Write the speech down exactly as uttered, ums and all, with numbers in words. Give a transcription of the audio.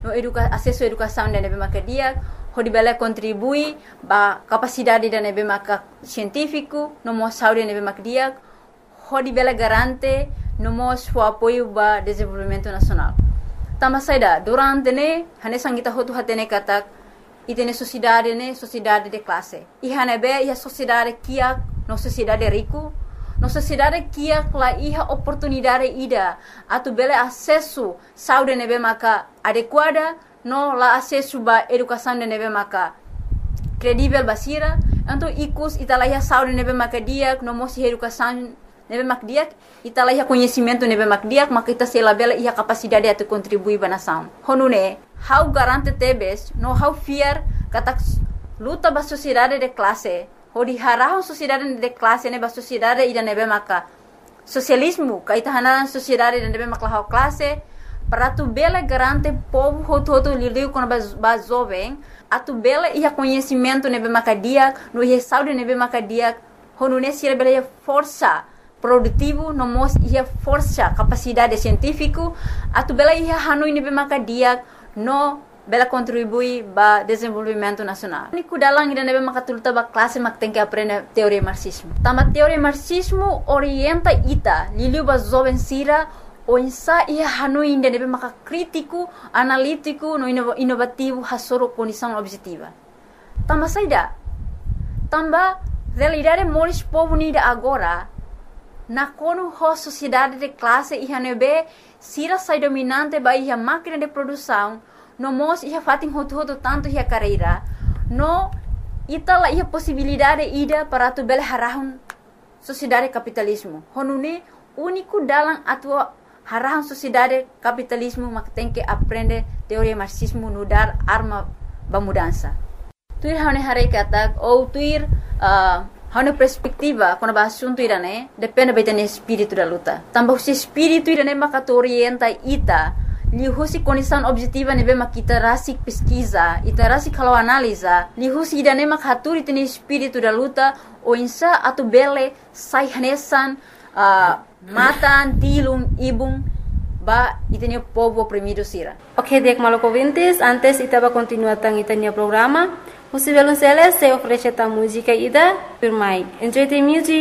no educa acesso à educação da nebe maka dia, hodi bela contribui ba capacidade da nebe maka científico, no mo saúde nebe maka dia, hodi bela garante no mo o apoio ba desenvolvimento nacional. Tama saida durante ne hane sangita hotu hatene katak itene sociedade ne sociedade de classe. I hane be ia sociedade kia no sociedade rico, no sociedade kia la iha oportunidade ida atu bele acesso saúde nebe maka adequada, no la acesso ba educação de nebe maka credível basira, então ikus italaiha saúde nebe maka dia no mo si educação nebe mak dia italaiha conhecimento nebe mak dia maka ita sela bela iha capacidade atu contribuir ba nação. Honune how garante tebes no how fear katak luta ba sociedade de classe. Hodi harahon sociedade de classe ne ba sociedade ida nebe maka socialismo kaita hanaran sociedade de nebe maka hau classe para tu bela garante povo hoto hoto liliu con ba jovem atu bela ia conhecimento nebe maka dia no ia saúde nebe maka dia honune sira bela ia força produtivo no mos ia força capacidade científico atu bela ia hanoi nebe maka dia no bela contribui ba desenvolvimento nacional. Ni kudalang ida nebe maka tuluta ba classe mak tem que aprender teoria marxismo. Tama teoria marxismo orienta ita liliu ba jovem sira o insa ia hanoi ida nebe maka crítico, analítico, no inovativo hasoro condição objetiva. Tama saida. Tamba realidade moris povo nida agora na kono ho sociedade de classe ia nebe sira sai dominante ba ia máquina de produção no mos ia fatin hoto hoto tanto ia carreira no itala ia possibilidade ida para tu bela harahun sociedade capitalismo honune único dalam atua harahun sociedade capitalismo mak tem que aprender teoria marxismo no dar arma ba mudança tuir hane hare katak ou tuir uh, hane perspectiva quando ba assunto irane depende betene espírito da luta tambah se espírito irane maka orienta ita lihusi condição objetiva nebe makita rasik pesquisa ita rasik kalau analisa lihusi idane mak haturi tene espírito da luta o insa atu bele sai hanesan uh, matan tilum ibung ba itene povo oprimido sira. Ok, dek malok ouvintes, antes itaba continuar tang itania programa. Os violoncelos se oferece ta música ida por Mike. Enjoy the music.